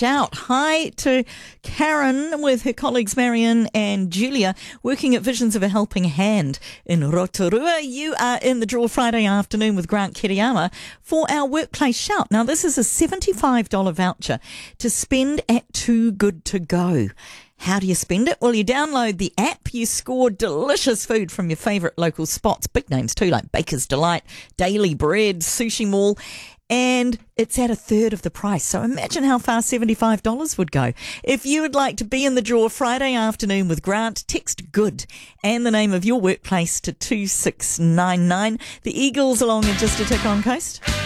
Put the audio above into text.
shout. Hi to Karen with her colleagues Marion and Julia working at Visions of a Helping Hand in Rotorua. You are in the draw Friday afternoon with Grant Kiriyama for our workplace shout. Now, this is a $75 voucher to spend at Too Good To Go. How do you spend it? Well, you download the app, you score delicious food from your favourite local spots, big names too, like Baker's Delight, Daily Bread, Sushi Mall, and it's at a third of the price. So imagine how far $75 would go. If you would like to be in the draw Friday afternoon with Grant, text GOOD and the name of your workplace to 2699. The Eagles along in just a tick on coast.